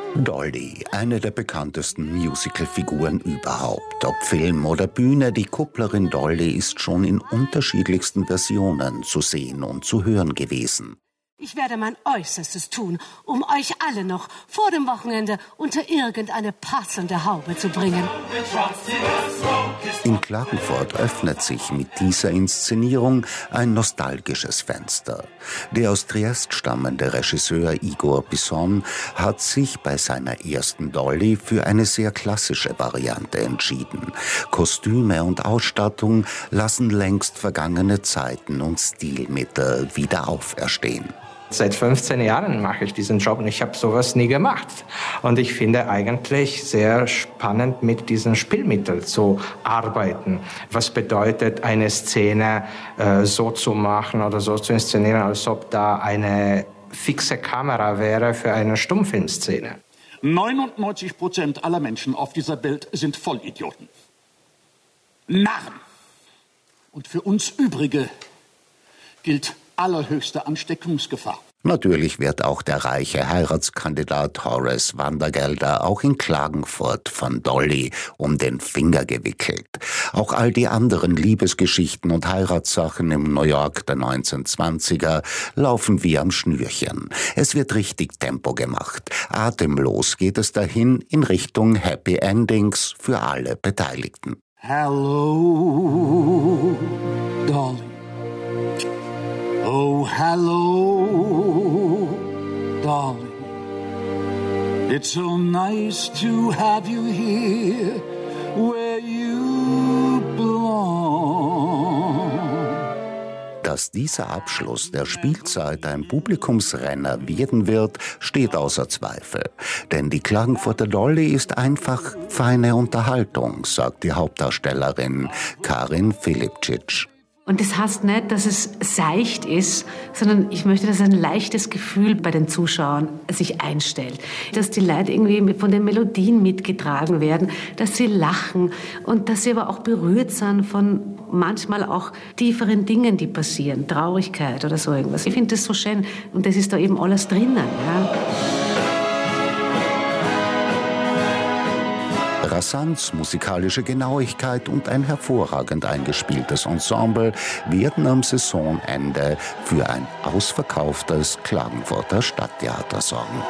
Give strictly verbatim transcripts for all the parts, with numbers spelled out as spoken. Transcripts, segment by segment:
Dolly, eine der bekanntesten Musicalfiguren überhaupt. Ob Film oder Bühne, die Kupplerin Dolly ist schon in unterschiedlichsten Versionen zu sehen und zu hören gewesen. Ich werde mein Äußerstes tun, um euch alle noch vor dem Wochenende unter irgendeine passende Haube zu bringen. In Klagenfurt öffnet sich mit dieser Inszenierung ein nostalgisches Fenster. Der aus Triest stammende Regisseur Igor Bisson hat sich bei seiner ersten Dolly für eine sehr klassische Variante entschieden. Kostüme und Ausstattung lassen längst vergangene Zeiten und Stilmittel wieder auferstehen. Seit fünfzehn Jahren mache ich diesen Job und ich habe sowas nie gemacht. Und ich finde eigentlich sehr spannend, mit diesen Spielmitteln zu arbeiten. Was bedeutet eine Szene äh, so zu machen oder so zu inszenieren, als ob da eine fixe Kamera wäre für eine Stummfilmszene? neunundneunzig Prozent aller Menschen auf dieser Welt sind Vollidioten. Narren. Und für uns Übrige gilt allerhöchste Ansteckungsgefahr. Natürlich wird auch der reiche Heiratskandidat Horace Vandergelder auch in Klagenfurt von Dolly um den Finger gewickelt. Auch all die anderen Liebesgeschichten und Heiratssachen im New York der neunzehnhundertzwanziger laufen wie am Schnürchen. Es wird richtig Tempo gemacht. Atemlos geht es dahin in Richtung Happy Endings für alle Beteiligten. Hello, Dolly. Oh, hello, Dolly. It's so nice to have you here where you belong. Dass dieser Abschluss der Spielzeit ein Publikumsrenner werden wird, steht außer Zweifel. Denn die Klagenfurter Dolly ist einfach feine Unterhaltung, sagt die Hauptdarstellerin Karin Filipčić. Und das heißt nicht, dass es seicht ist, sondern ich möchte, dass ein leichtes Gefühl bei den Zuschauern sich einstellt. Dass die Leute irgendwie von den Melodien mitgetragen werden, dass sie lachen und dass sie aber auch berührt sind von manchmal auch tieferen Dingen, die passieren, Traurigkeit oder so irgendwas. Ich finde das so schön und das ist da eben alles drinnen. Ja. Rasanz, musikalische Genauigkeit und ein hervorragend eingespieltes Ensemble werden am Saisonende für ein ausverkauftes Klagenfurter Stadttheater sorgen.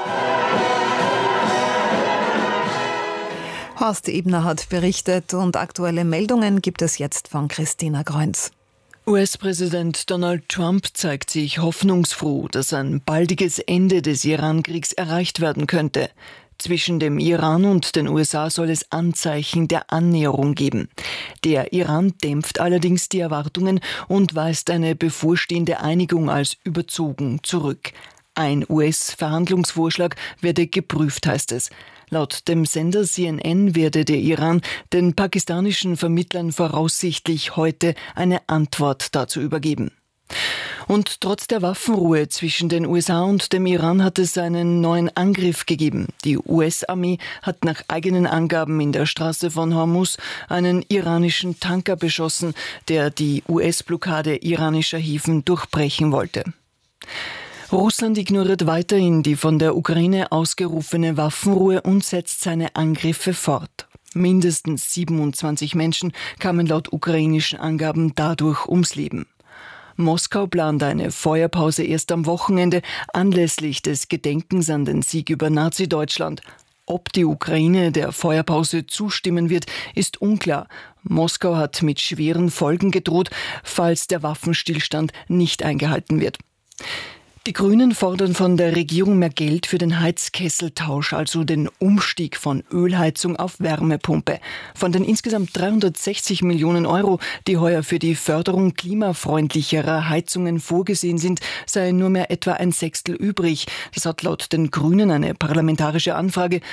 Horst Ebner hat berichtet und aktuelle Meldungen gibt es jetzt von Christina Grönz. U S-Präsident Donald Trump zeigt sich hoffnungsfroh, dass ein baldiges Ende des Iran-Kriegs erreicht werden könnte. Zwischen dem Iran und den U S A soll es Anzeichen der Annäherung geben. Der Iran dämpft allerdings die Erwartungen und weist eine bevorstehende Einigung als überzogen zurück. Ein U S-Verhandlungsvorschlag werde geprüft, heißt es. Laut dem Sender C N N werde der Iran den pakistanischen Vermittlern voraussichtlich heute eine Antwort dazu übergeben. Und trotz der Waffenruhe zwischen den U S A und dem Iran hat es einen neuen Angriff gegeben. Die U S-Armee hat nach eigenen Angaben in der Straße von Hormuz einen iranischen Tanker beschossen, der die U S-Blockade iranischer Häfen durchbrechen wollte. Russland ignoriert weiterhin die von der Ukraine ausgerufene Waffenruhe und setzt seine Angriffe fort. Mindestens siebenundzwanzig Menschen kamen laut ukrainischen Angaben dadurch ums Leben. Moskau plant eine Feuerpause erst am Wochenende anlässlich des Gedenkens an den Sieg über Nazi-Deutschland. Ob die Ukraine der Feuerpause zustimmen wird, ist unklar. Moskau hat mit schweren Folgen gedroht, falls der Waffenstillstand nicht eingehalten wird. Die Grünen fordern von der Regierung mehr Geld für den Heizkesseltausch, also den Umstieg von Ölheizung auf Wärmepumpe. Von den insgesamt dreihundertsechzig Millionen Euro, die heuer für die Förderung klimafreundlicherer Heizungen vorgesehen sind, sei nur mehr etwa ein Sechstel übrig. Das hat laut den Grünen eine parlamentarische Anfrage